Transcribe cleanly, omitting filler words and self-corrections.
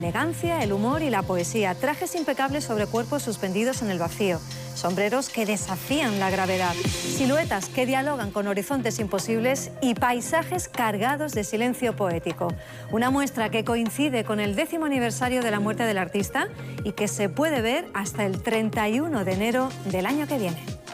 Elegancia, el humor y la poesía, trajes impecables sobre cuerpos suspendidos en el vacío, sombreros que desafían la gravedad, siluetas que dialogan con horizontes imposibles y paisajes cargados de silencio poético. Una muestra que coincide con el 10º aniversario de la muerte del artista y que se puede ver hasta el 31 de enero del año que viene.